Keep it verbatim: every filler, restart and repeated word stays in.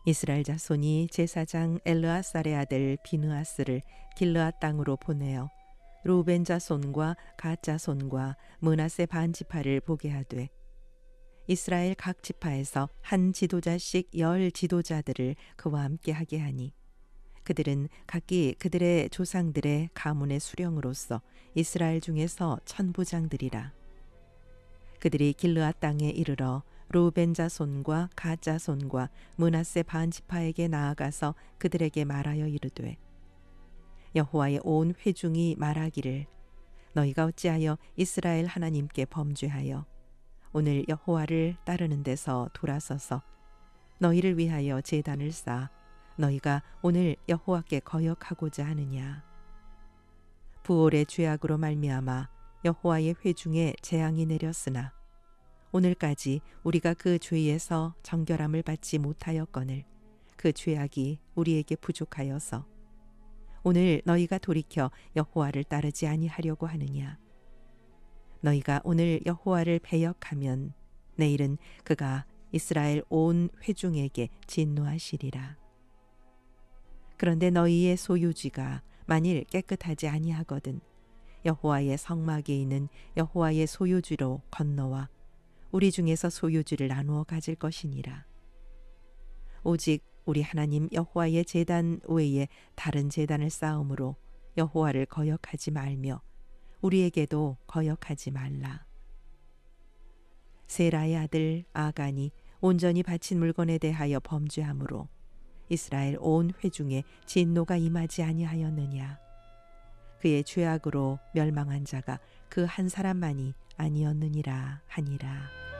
이스라엘 자손이 제사장 엘르아살의 아들 비느하스를 길르앗 땅으로 보내어 루벤 자손과 갓 자손과 므낫세 반 지파를 보게 하되 이스라엘 각 지파에서 한 지도자씩 열 지도자들을 그와 함께 하게 하니 그들은 각기 그들의 조상들의 가문의 수령으로서 이스라엘 중에서 천부장들이라. 그들이 길르앗 땅에 이르러 루벤 자손과 갓 자손과 므낫세 반 지파에게 나아가서 그들에게 말하여 이르되 여호와의 온 회중이 말하기를 너희가 어찌하여 이스라엘 하나님께 범죄하여 오늘 여호와를 따르는 데서 돌아서서 너희를 위하여 제단을 쌓아 너희가 오늘 여호와께 거역하고자 하느냐. 부올의 죄악으로 말미암아 여호와의 회중에 재앙이 내렸으나 오늘까지 우리가 그 죄에서 정결함을 받지 못하였거늘 그 죄악이 우리에게 부족하여서 오늘 너희가 돌이켜 여호와를 따르지 아니하려고 하느냐. 너희가 오늘 여호와를 배역하면 내일은 그가 이스라엘 온 회중에게 진노하시리라. 그런데 너희의 소유지가 만일 깨끗하지 아니하거든 여호와의 성막에 있는 여호와의 소유지로 건너와 우리 중에서 소유지를 나누어 가질 것이니라. 오직 우리 하나님 여호와의 제단 외에 다른 제단을 쌓음으로 여호와를 거역하지 말며 우리에게도 거역하지 말라. 세라의 아들 아간이 온전히 바친 물건에 대하여 범죄함으로 이스라엘 온 회중에 진노가 임하지 아니하였느냐. 그의 죄악으로 멸망한 자가 그 한 사람만이 아니었느니라 하니라.